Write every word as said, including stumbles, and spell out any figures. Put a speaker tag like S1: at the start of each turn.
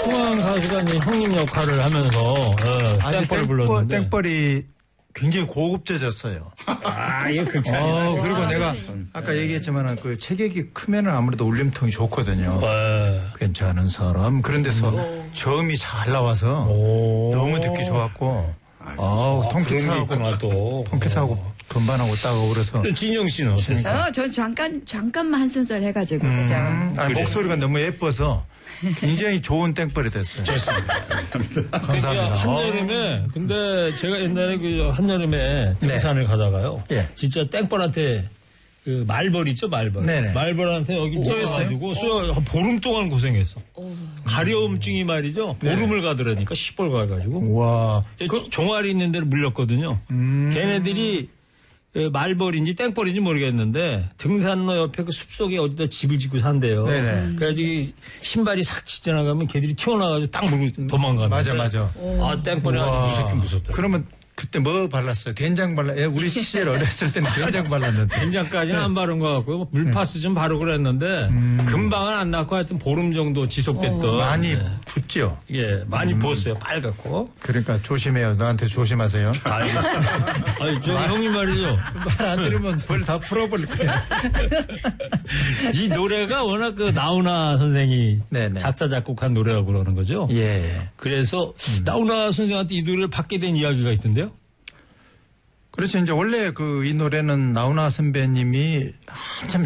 S1: 송환 가수가 이제 형님 역할을 하면서 어, 땡벌을 불렀는데
S2: 땡벌이 굉장히 고급져졌어요.
S1: 아, 이게 극찬이다.
S2: 어, 그리고 와, 내가 선생님. 아까 네. 얘기했지만 그 체격이 크면은 아무래도 울림통이 좋거든요. 와. 괜찮은 사람. 그런 데서 오. 저음이 잘 나와서 오. 너무 듣기 좋았고, 아, 통기타하고 또 통기타하고 건반하고 따고 그래서.
S1: 진영 씨는 어땠어요?
S3: 어, 전 잠깐 잠깐만 한 순서를 해가지고 음. 그죠.
S2: 아니, 목소리가 너무 예뻐서. 굉장히 좋은 땡벌이 됐어요. 좋습니다. 감사합니다.
S1: 한여름에, 근데 제가 옛날에 그 한여름에 등산을 네. 가다가요. 예. 진짜 땡벌한테 그 말벌 있죠, 말벌. 네네. 말벌한테 여기 쏘여가지고 쏘여 보름 동안 고생했어. 오. 가려움증이 말이죠. 보름을 네. 가더라니까 시뻘 가가지고. 와. 그, 종아리 있는 데를 물렸거든요. 음. 걔네들이 말벌인지 땡벌인지 모르겠는데 등산로 옆에 그 숲속에 어디다 집을 짓고 산대요. 네네. 그래가지고 신발이 싹 지나가면 걔들이 튀어나와가지고 딱 물고 도망가는데.
S2: 맞아 맞아.
S1: 아 땡벌이 아주 무섭긴 무섭다.
S2: 그러면 그때 뭐 발랐어요? 된장 발라. 우리 시절 어렸을 때는 된장 발랐는데.
S1: 된장까지는 안 바른 것 같고요. 물파스 좀 바르고 그랬는데 음. 금방은 안 났고 하여튼 보름 정도 지속됐던. 어.
S2: 많이 네. 붓죠?
S1: 예, 많이 음. 부었어요. 빨갛고.
S2: 그러니까 조심해요. 너한테 조심하세요.
S1: 알겠습니다. 아니, 저 형님 말이죠.
S2: 말 안 들으면 벌 다 풀어버릴 거야.
S1: 이 노래가 워낙 그 나훈아 선생이 네네. 작사 작곡한 노래라고 그러는 거죠. 예. 그래서 음. 나훈아 선생한테 이 노래를 받게 된 이야기가 있던데요.
S2: 그렇죠. 이제 원래 그 이 노래는 나훈아 선배님이 한참